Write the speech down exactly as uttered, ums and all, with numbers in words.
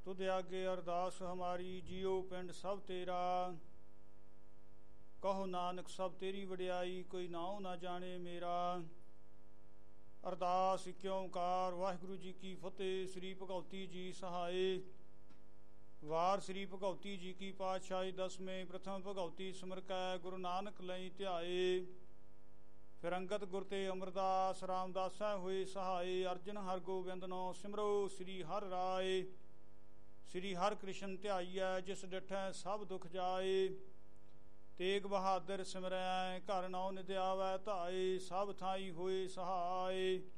तुध आगे अरदास हमारी, जियो पिंड सब तेरा। कहो नानक सब तेरी वड्याई, कोई नाऊ ना जाने मेरा। अरदास इक ओंकार वाहिगुरु जी की फतेह। श्री भगवती जी सहाय। वार श्री भगवती जी की पातशाही दसवें। प्रथम भगवती सिमर कै गुरु नानक लई ध्याए। फिर अंगत गुर ते अमरदास रामदासै होए सहाय। अर्जन हर गोबिंद नो सिमरो श्री हर राय। श्री हर कृष्ण ध्याइयै जिस डिठै सब दुख जाए। तेग बहादुर सिमरै घर नौ निधि आवै धाए। सब थाई होए सहाय।